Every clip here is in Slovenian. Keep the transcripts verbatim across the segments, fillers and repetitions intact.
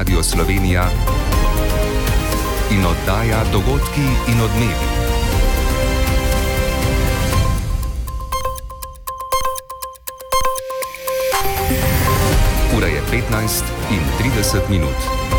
Radio Slovenija in oddaja Dogodki in odmevi. Ura je petnajst in trideset minut.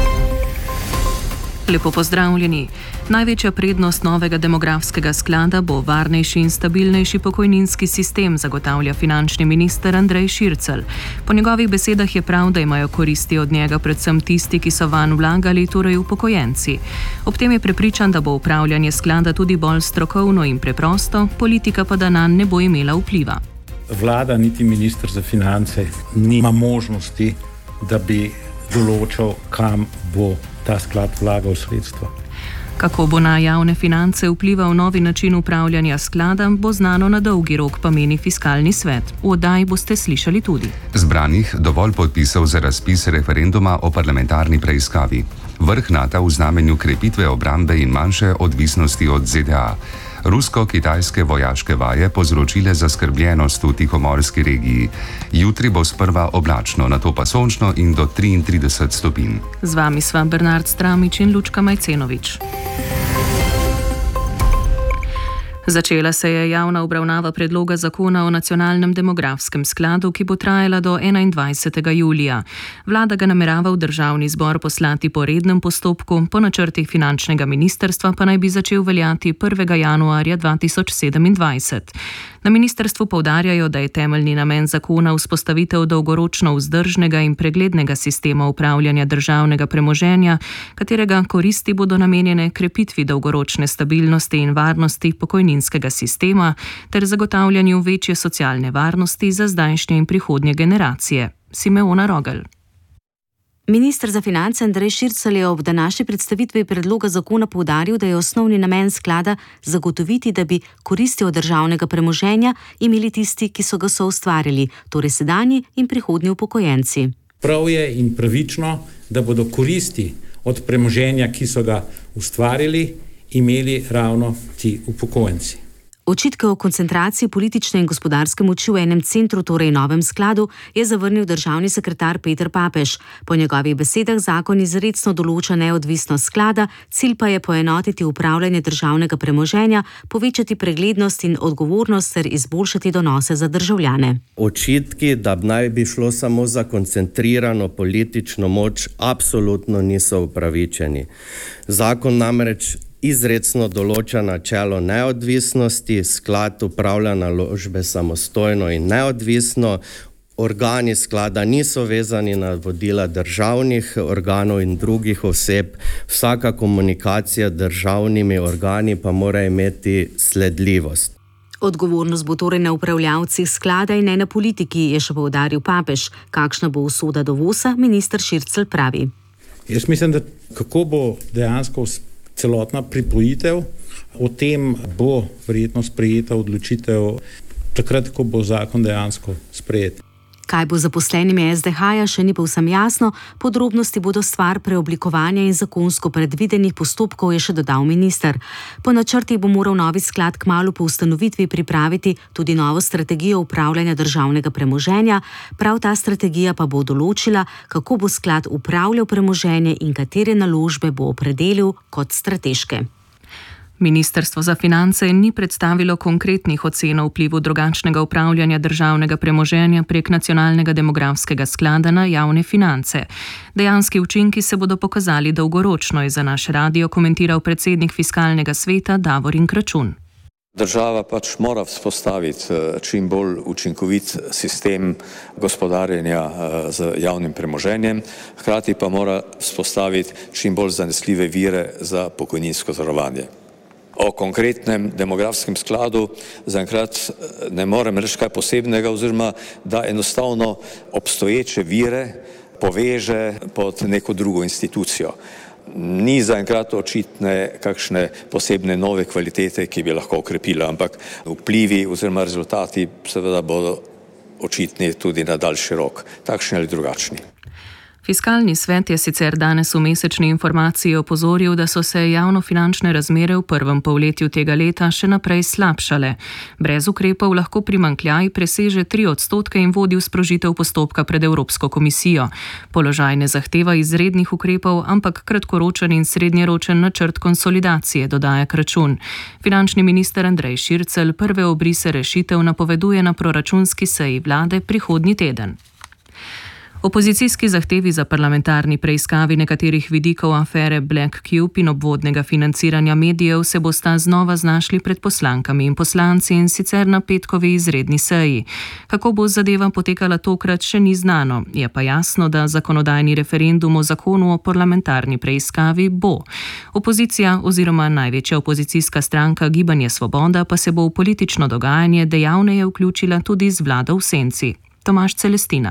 Lepo pozdravljeni. Največja prednost novega demografskega sklada bo varnejši in stabilnejši pokojninski sistem, zagotavlja finančni minister Andrej Šircelj. Po njegovih besedah je prav, da imajo koristi od njega predvsem tisti, ki so vanj vlagali, torej upokojenci. Ob tem je prepričan, da bo upravljanje sklada tudi bolj strokovno in preprosto, politika pa da nanj ne bo imela vpliva. Vlada niti minister za finance nima možnosti, da bi določal, kam bo ta sklad vlagal sredstva. Kako bo na javne finance vplival novi način upravljanja sklada, bo znano na dolgi rok, pa meni Fiskalni svet. V oddaji boste slišali tudi. Zbranih dovolj podpisov za razpis referenduma o parlamentarni preiskavi. Vrh Nata v znamenju krepitve obrambe in manjše odvisnosti od Z D A. Rusko-kitajske vojaške vaje povzročile zaskrbljenost v Tihomorski regiji. Jutri bo sprva oblačno, nato pa sončno in do triintrideset stopinj. Z vami sva Bernard Stramič in Lučka Majcenovič. Začela se je javna obravnava predloga zakona o nacionalnem demografskem skladu, ki bo trajala do enaindvajsetega julija. Vlada ga namerava v državni zbor poslati po rednem postopku, po načrtih finančnega ministrstva pa naj bi začel veljati prvega januarja dva tisoč sedemindvajset. Na ministrstvu poudarjajo, da je temeljni namen zakona vzpostavitev dolgoročno vzdržnega in preglednega sistema upravljanja državnega premoženja, katerega koristi bodo namenjene krepitvi dolgoročne stabilnosti in varnosti pokojninskega sistema ter zagotavljanju večje socialne varnosti za zdajšnje in prihodnje generacije. Simeona Rogelj. Minister za finance Andrej Šircelj je ob današnji predstavitvi predloga zakona poudaril, da je osnovni namen sklada zagotoviti, da bi koristi od državnega premoženja imeli tisti, ki so ga soustvarjali, torej sedanji in prihodnji upokojenci. Prav je in pravično, da bodo koristi od premoženja, ki so ga ustvarili, imeli ravno ti upokojenci. Očitke o koncentraciji politične in gospodarske moči v enem centru, torej novem skladu, je zavrnil državni sekretar Peter Papež. Po njegovih besedah zakon izrecno določa neodvisnost sklada, cilj pa je poenotiti upravljanje državnega premoženja, povečati preglednost in odgovornost ter izboljšati donose za državljane. Očitki, da naj bi šlo samo za koncentrirano politično moč, absolutno niso upravičeni. Zakon namreč izrecno določa načelo neodvisnosti, sklad upravlja naložbe samostojno in neodvisno, organi sklada niso vezani na vodila državnih organov in drugih oseb, vsaka komunikacija z državnimi organi pa mora imeti sledljivost. Odgovornost bo torej na upravljavcih sklada in ne na politiki, je še poudaril Papež. Kakšna bo usoda dovosa, minister Šircelj pravi. Jaz mislim, da kako bo dejansko celotna pripojitev, o tem bo verjetno sprejeta odločitev takrat, ko bo zakon dejansko sprejet. Kaj bo zaposlenimi S D H-ja, še ni povsem jasno, podrobnosti bodo stvar preoblikovanja in zakonsko predvidenih postopkov, je še dodal minister. Po načrtih bo moral novi sklad kmalu po ustanovitvi pripraviti tudi novo strategijo upravljanja državnega premoženja, prav ta strategija pa bo določila, kako bo sklad upravljal premoženje in katere naložbe bo opredelil kot strateške. Ministrstvo za finance ni predstavilo konkretnih ocen o vplivu drugačnega upravljanja državnega premoženja prek nacionalnega demografskega sklada na javne finance. Dejanski učinki se bodo pokazali dolgoročno, je za naš radio komentiral predsednik Fiskalnega sveta Davorin Kračun. Država pač mora vzpostaviti čim bolj učinkovit sistem gospodarjenja z javnim premoženjem, hkrati pa mora vzpostaviti čim bolj zanesljive vire za pokojninsko zavarovanje. O konkretnem demografskem skladu zaenkrat ne morem reči kaj posebnega, oziroma da enostavno obstoječe vire poveže pod neko drugo institucijo. Ni zaenkrat očitne kakšne posebne nove kvalitete, ki bi lahko okrepila, ampak vplivi oziroma rezultati seveda bodo očitni tudi na daljši rok, takšni ali drugačni. Fiskalni svet je sicer danes v mesečni informaciji opozoril, da so se javnofinančne razmere v prvem polletju tega leta še naprej slabšale. Brez ukrepov lahko primanjkljaj preseže tri odstotke in vodi v sprožitev postopka pred Evropsko komisijo. Položaj ne zahteva izrednih ukrepov, ampak kratkoročen in srednjeročen načrt konsolidacije, dodaja Kračun. Finančni minister Andrej Šircelj prve obrise rešitev napoveduje na proračunski seji vlade prihodnji teden. Opozicijski zahtevi za parlamentarni preiskavi nekaterih vidikov afere Black Cube in obvodnega financiranja medijev se bosta znova znašli pred poslankami in poslanci, in sicer na petkovi izredni seji. Kako bo zadeva potekala tokrat, še ni znano, je pa jasno, da zakonodajni referendum o zakonu o parlamentarni preiskavi bo. Opozicija oziroma največja opozicijska stranka Gibanje Svoboda pa se bo v politično dogajanje dejavneje vključila tudi z vlado v senci. Tomaž Celestina.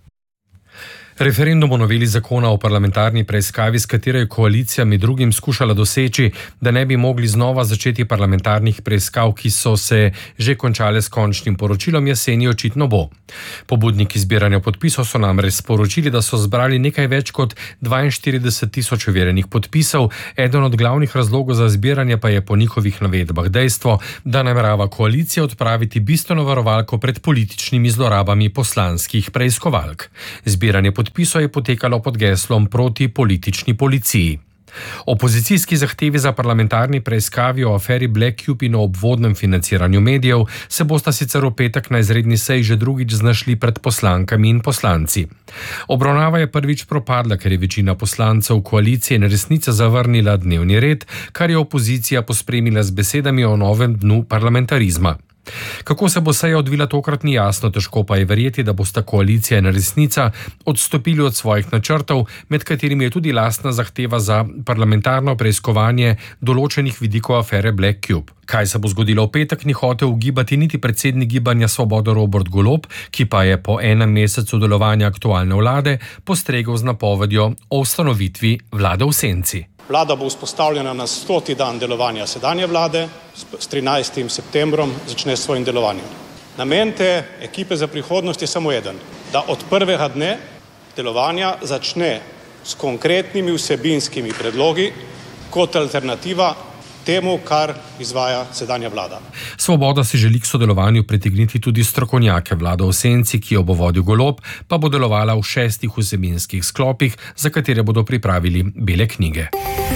Referendum o noveli zakona o parlamentarni preiskavi, s katero je koalicija med drugim skušala doseči, da ne bi mogli znova začeti parlamentarnih preiskav, ki so se že končale s končnim poročilom jeseni, očitno bo. Pobudniki zbiranja podpisov so namreč sporočili, da so zbrali nekaj več kot dvainštirideset tisoč overjenih podpisov. Eden od glavnih razlogov za zbiranje pa je po njihovih navedbah dejstvo, da namerava koalicija odpraviti bistveno varovalko pred političnimi zlorabami poslanskih preiskovalk. Zbiranje podpisov je potekalo pod geslom proti politični policiji. Opozicijski zahtevi za parlamentarni preiskavi o aferi Black Cube in o obvodnem financiranju medijev se bosta sicer v petek na izredni seji že drugič znašli pred poslankami in poslanci. Obravnava je prvič propadla, ker je večina poslancev koalicije in resnice zavrnila dnevni red, kar je opozicija pospremila z besedami o novem dnu parlamentarizma. Kako se bo seja odvila tokrat ni jasno, težko pa je verjeti, da bosta koalicija in resnica odstopili od svojih načrtov, med katerimi je tudi lastna zahteva za parlamentarno preiskovanje določenih vidikov afere Black Cube. Kaj se bo zgodilo v petek, ni hotel ugibati niti predsednik Gibanja Svoboda Robert Golob, ki pa je po enem mesecu delovanja aktualne vlade postregel z napovedjo o ustanovitvi vlade v senci. Vlada bo vzpostavljena na stoti dan delovanja sedanje vlade, s trinajstim septembrom začne s svojim delovanjem. Namen te ekipe za prihodnost je samo eden, da od prvega dne delovanja začne s konkretnimi vsebinskimi predlogi kot alternativa temu, kar izvaja sedanja vlada. Svoboda si želi k sodelovanju pritegniti tudi strokovnjake. Vlada v senci, ki jo bo vodil Golob, pa bo delovala v šestih vsebinskih sklopih, za katere bodo pripravili bele knjige.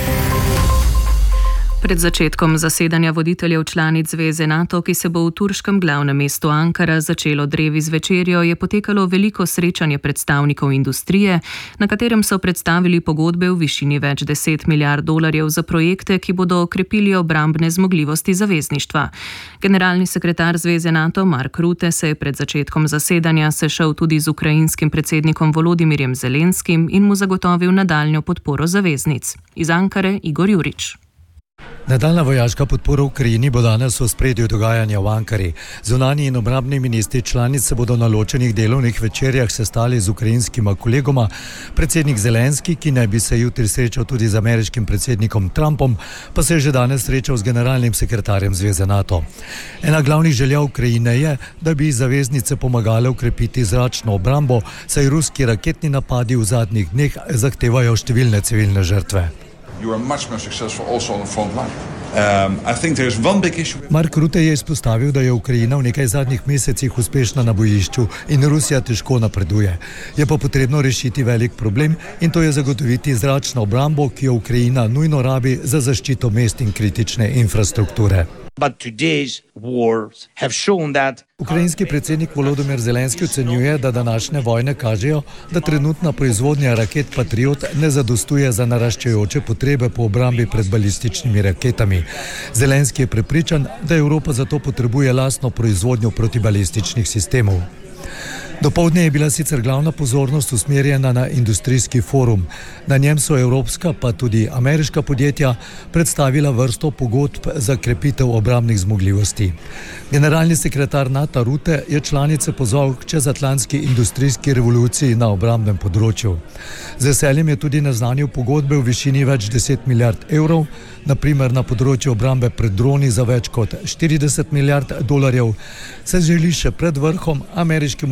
Pred začetkom zasedanja voditeljev članic Zveze NATO, ki se bo v turškem glavnem mestu Ankara začelo drevi z večerjo, je potekalo veliko srečanje predstavnikov industrije, na katerem so predstavili pogodbe v višini več deset milijard dolarjev za projekte, ki bodo okrepili obrambne zmogljivosti zavezništva. Generalni sekretar Zveze NATO Mark Rutte se je pred začetkom zasedanja sešel tudi z ukrajinskim predsednikom Volodimirjem Zelenskim in mu zagotovil nadaljnjo podporo zaveznic. Iz Ankare Igor Jurič. Nadaljna vojaška podpora Ukrajini bo danes v ospredju dogajanja v Ankari. Zunanji in obrambni ministri članic se bodo na ločenih delovnih večerjah sestali z ukrajinskima kolegoma. Predsednik Zelenski, ki naj bi se jutri srečal tudi z ameriškim predsednikom Trumpom, pa se je že danes srečal z generalnim sekretarjem Zveze NATO. Ena glavnih želja Ukrajine je, da bi zaveznice pomagale ukrepiti zračno obrambo, saj ruski raketni napadi v zadnjih dneh zahtevajo številne civilne žrtve. You are much more successful also on the front line. Um, I think there is one big issue. Mark Rutte je izpostavil, da je Ukrajina v nekaj zadnjih mesecih uspešna na bojišču in Rusija težko napreduje. Je pa potrebno rešiti velik problem in to je zagotoviti zračno obrambo, ki jo Ukrajina nujno rabi za zaščito mest in kritične infrastrukture. But today's wars have shown that Ukrajinski predsednik Volodymyr Zelenski ocenjuje, da današnje vojne kažejo, da trenutna proizvodnja raket Patriot ne zadostuje za naraščajoče potrebe po obrambi pred balističnimi raketami. Zelenski je prepričan, da Evropa zato potrebuje lastno proizvodnjo protibalističnih sistemov. Dopoldne je bila sicer glavna pozornost usmerjena na industrijski forum. Na njem so evropska pa tudi ameriška podjetja predstavila vrsto pogodb za krepitev obrambnih zmogljivosti. Generalni sekretar NATO Rutte je članice pozval k čezatlantski industrijski revoluciji na obrambnem področju. Z veseljem je tudi naznanil pogodbe v višini več deset milijard evrov, na primer na področju obrambe pred droni za več kot štirideset milijard dolarjev, se želi še pred vrhom ameriškemu predsedniku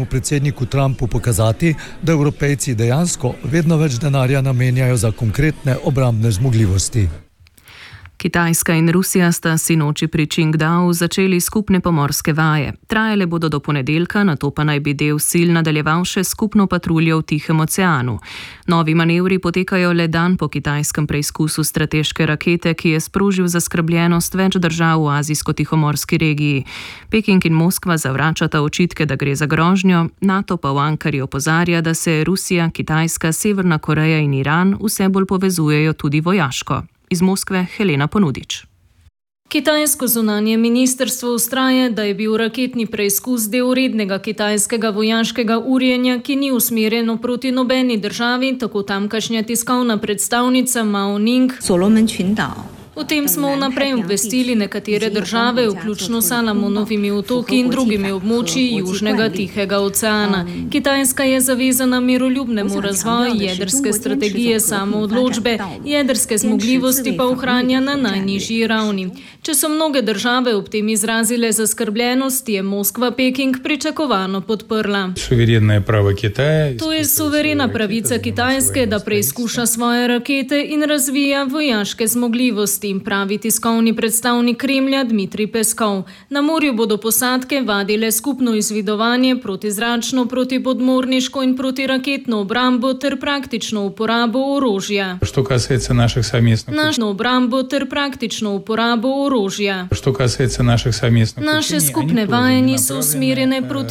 predsedniku Trumpu pokazati, da Evropejci dejansko vedno več denarja namenjajo za konkretne obrambne zmogljivosti. Kitajska in Rusija sta sinoči pri Qingdao začeli skupne pomorske vaje. Trajale bodo do ponedeljka, nato pa naj bi del sil nadaljeval še skupno patruljo v Tihem oceanu. Novi manevri potekajo le dan po kitajskem preizkusu strateške rakete, ki je sprožil zaskrbljenost več držav v azijsko-tihomorski regiji. Peking in Moskva zavračata očitke, da gre za grožnjo, NATO pa v Ankari opozarja, da se Rusija, Kitajska, Severna Koreja in Iran vse bolj povezujejo tudi vojaško. Iz Moskve Helena Ponudič. Kitajsko zunanje ministrstvo vztraja, da je bil raketni preizkus del rednega kitajskega vojaškega urjenja, ki ni usmerjeno proti nobeni državi, tako tamkajšnja tiskovna predstavnica Mao Ning. O tem smo vnaprej obvestili nekatere države, vključno s Salamonovimi otoki in drugimi območji Južnega Tihega oceana. Kitajska je zavezana miroljubnemu razvoju jedrske strategije samoodločbe, jedrske zmogljivosti pa ohranja na najnižji ravni. Če so mnoge države ob tem izrazile zaskrbljenost, je Moskva Peking pričakovano podprla. To je suverena pravica Kitajske, da preizkuša svoje rakete in razvija vojaške zmogljivosti, pravi tiskovni predstavnik Kremlja Dmitrij Peskov. Na morju bodo posadke vadile skupno izvidovanje, protizračno, protipodmorniško in protiraketno obrambo ter praktično uporabo orožja. Našo obrambo ter praktično uporabo orožja. Naše skupne vaje niso usmerjene proti